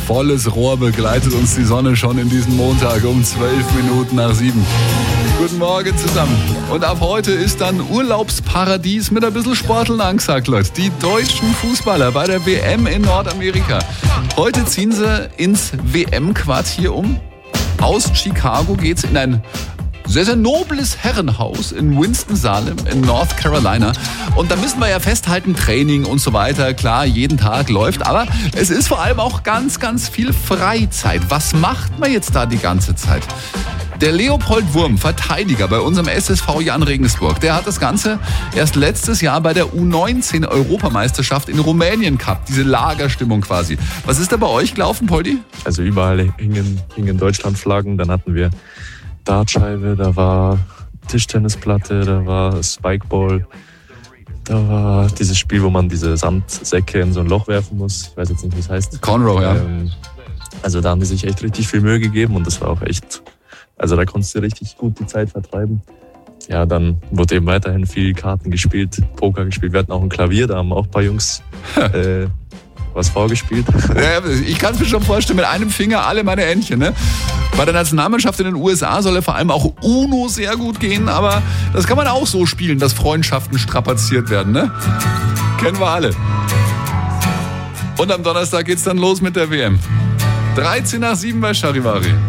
volles Rohr begleitet uns die Sonne schon in diesem Montag um 7:12. Guten Morgen zusammen. Und ab heute ist dann Urlaubsparadies mit ein bisschen Sporteln angesagt, Leute. Die deutschen Fußballer bei der WM in Nordamerika. Heute ziehen sie ins WM-Quartier um. Aus Chicago geht's in ein sehr, sehr nobles Herrenhaus in Winston-Salem in North Carolina. Und da müssen wir ja festhalten, Training und so weiter, klar, jeden Tag läuft. Aber es ist vor allem auch ganz, ganz viel Freizeit. Was macht man jetzt da die ganze Zeit? Der Leopold Wurm, Verteidiger bei unserem SSV Jan Regensburg, der hat das Ganze erst letztes Jahr bei der U19-Europameisterschaft in Rumänien gehabt. Diese Lagerstimmung quasi. Was ist da bei euch gelaufen, Poldi? Also überall hingen Deutschlandflaggen, dann hatten wir Dartscheibe, da war Tischtennisplatte, da war Spikeball, da war dieses Spiel, wo man diese Sandsäcke in so ein Loch werfen muss. Ich weiß jetzt nicht, wie es heißt. Conroe, ja. Also da haben die sich echt richtig viel Mühe gegeben und das war auch echt, also da konntest du richtig gut die Zeit vertreiben. Ja, dann wurde eben weiterhin viel Karten gespielt, Poker gespielt. Wir hatten auch ein Klavier, da haben auch ein paar Jungs was vorgespielt. Ja, ich kann es mir schon vorstellen, mit einem Finger alle meine Entchen. Ne? Bei der Nationalmannschaft in den USA soll ja vor allem auch Uno sehr gut gehen, aber das kann man auch so spielen, dass Freundschaften strapaziert werden. Ne? Kennen wir alle. Und am Donnerstag geht's dann los mit der WM. 7:13 bei Charivari.